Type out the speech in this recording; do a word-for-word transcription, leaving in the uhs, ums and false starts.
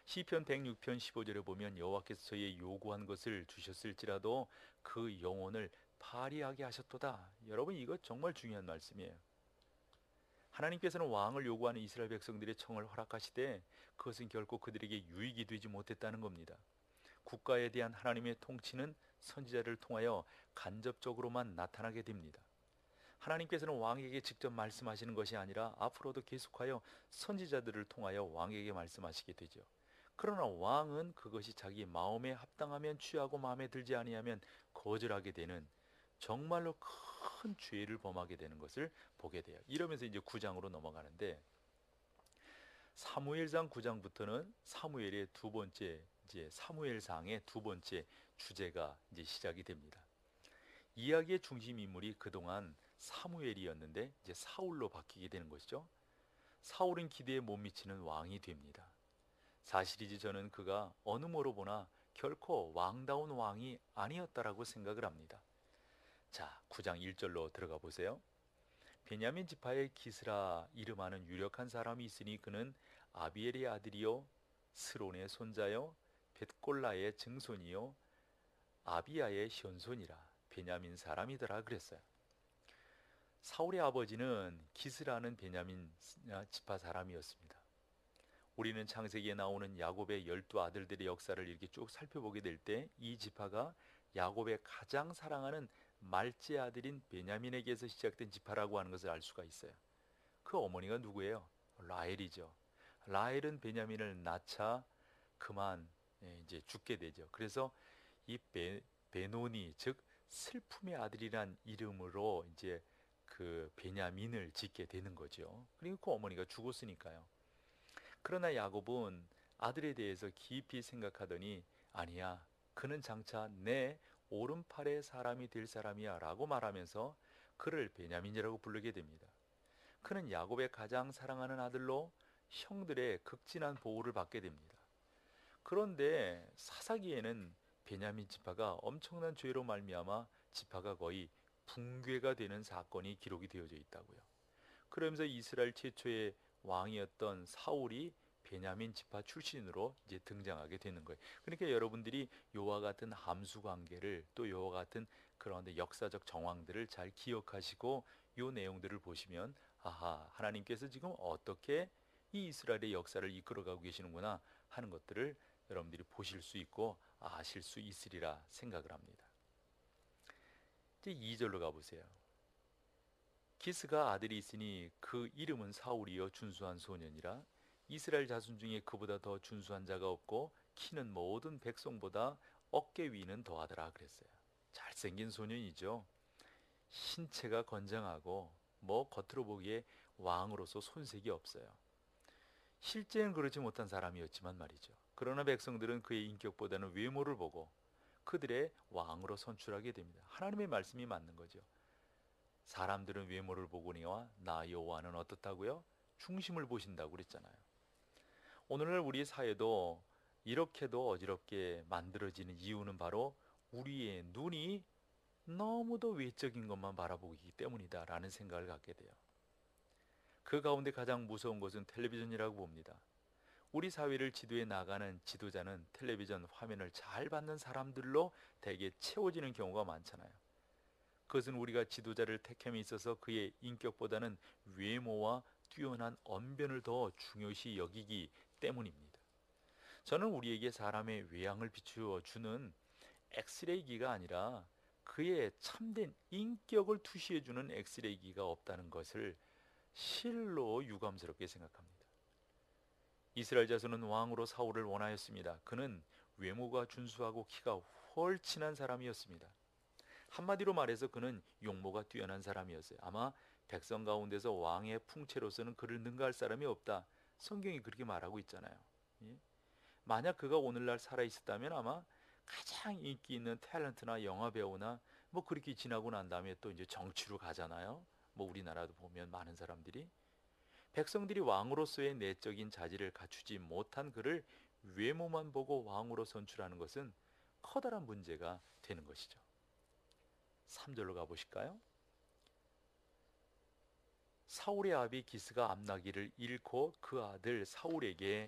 시편 백육 편 십오 절에 보면 여호와께서 저희의 요구한 것을 주셨을지라도 그 영혼을 파리하게 하셨도다. 여러분, 이거 정말 중요한 말씀이에요. 하나님께서는 왕을 요구하는 이스라엘 백성들의 청을 허락하시되 그것은 결코 그들에게 유익이 되지 못했다는 겁니다. 국가에 대한 하나님의 통치는 선지자를 통하여 간접적으로만 나타나게 됩니다. 하나님께서는 왕에게 직접 말씀하시는 것이 아니라 앞으로도 계속하여 선지자들을 통하여 왕에게 말씀하시게 되죠. 그러나 왕은 그것이 자기 마음에 합당하면 취하고 마음에 들지 아니하면 거절하게 되는 정말로 큰 죄를 범하게 되는 것을 보게 돼요. 이러면서 이제 구 장으로 넘어가는데, 사무엘상 구 장부터는 사무엘의 두 번째, 이제 사무엘상의 두 번째 주제가 이제 시작이 됩니다. 이야기의 중심 인물이 그동안 사무엘이었는데 이제 사울로 바뀌게 되는 것이죠. 사울은 기대에 못 미치는 왕이 됩니다. 사실이지 저는 그가 어느 모로 보나 결코 왕다운 왕이 아니었다라고 생각을 합니다. 자, 구 장 일 절로 들어가 보세요. 베냐민 지파의 기스라 이름하는 유력한 사람이 있으니 그는 아비엘의 아들이요 스론의 손자요 벳골라의 증손이요 아비야의 현손이라 베냐민 사람이더라 그랬어요. 사울의 아버지는 기스라는 베냐민 지파 사람이었습니다. 우리는 창세기에 나오는 야곱의 열두 아들들의 역사를 이렇게 쭉 살펴보게 될 때 이 지파가 야곱의 가장 사랑하는 말째 아들인 베냐민에게서 시작된 지파라고 하는 것을 알 수가 있어요. 그 어머니가 누구예요? 라헬이죠. 라헬은 베냐민을 낳자 그만 예, 이제 죽게 되죠. 그래서 이 베, 베노니 즉 슬픔의 아들이란 이름으로 이제 그 베냐민을 짓게 되는 거죠. 그리고 그 어머니가 죽었으니까요. 그러나 야곱은 아들에 대해서 깊이 생각하더니 아니야, 그는 장차 내 오른팔의 사람이 될 사람이야 라고 말하면서 그를 베냐민이라고 부르게 됩니다. 그는 야곱의 가장 사랑하는 아들로 형들의 극진한 보호를 받게 됩니다. 그런데 사사기에는 베냐민 지파가 엄청난 죄로 말미암아 지파가 거의 붕괴가 되는 사건이 기록이 되어져 있다고요. 그러면서 이스라엘 최초의 왕이었던 사울이 베냐민 지파 출신으로 이제 등장하게 되는 거예요. 그러니까 여러분들이 요와 같은 함수 관계를 또 요와 같은 그런 역사적 정황들을 잘 기억하시고 요 내용들을 보시면 아하, 하나님께서 지금 어떻게 이 이스라엘의 역사를 이끌어가고 계시는구나 하는 것들을 여러분들이 보실 수 있고 아실 수 있으리라 생각을 합니다. 이제 이 절로 가보세요. 기스가 아들이 있으니 그 이름은 사울이요 준수한 소년이라 이스라엘 자손 중에 그보다 더 준수한 자가 없고 키는 모든 백성보다 어깨 위는 더하더라 그랬어요. 잘생긴 소년이죠. 신체가 건장하고 뭐 겉으로 보기에 왕으로서 손색이 없어요. 실제는 그렇지 못한 사람이었지만 말이죠. 그러나 백성들은 그의 인격보다는 외모를 보고 그들의 왕으로 선출하게 됩니다. 하나님의 말씀이 맞는 거죠. 사람들은 외모를 보거니와 나 여호와는 어떻다고요? 중심을 보신다고 그랬잖아요. 오늘날 우리 사회도 이렇게도 어지럽게 만들어지는 이유는 바로 우리의 눈이 너무도 외적인 것만 바라보기 때문이다라는 생각을 갖게 돼요. 그 가운데 가장 무서운 것은 텔레비전이라고 봅니다. 우리 사회를 지도해 나가는 지도자는 텔레비전 화면을 잘 받는 사람들로 대개 채워지는 경우가 많잖아요. 그것은 우리가 지도자를 택함에 있어서 그의 인격보다는 외모와 뛰어난 언변을 더 중요시 여기기 때문입니다. 저는 우리에게 사람의 외양을 비추어 주는 엑스레이기가 아니라 그의 참된 인격을 투시해 주는 엑스레이기가 없다는 것을 실로 유감스럽게 생각합니다. 이스라엘 자손은 왕으로 사울을 원하였습니다. 그는 외모가 준수하고 키가 훤친한 사람이었습니다. 한마디로 말해서 그는 용모가 뛰어난 사람이었어요. 아마 백성 가운데서 왕의 풍채로서는 그를 능가할 사람이 없다. 성경이 그렇게 말하고 있잖아요. 예? 만약 그가 오늘날 살아 있었다면 아마 가장 인기 있는 탤런트나 영화 배우나 뭐 그렇게 지나고 난 다음에 또 이제 정치로 가잖아요. 뭐 우리나라도 보면 많은 사람들이 백성들이 왕으로서의 내적인 자질을 갖추지 못한 그를 외모만 보고 왕으로 선출하는 것은 커다란 문제가 되는 것이죠. 삼 절로 가보실까요? 사울의 아비 기스가 암나기를 잃고 그 아들 사울에게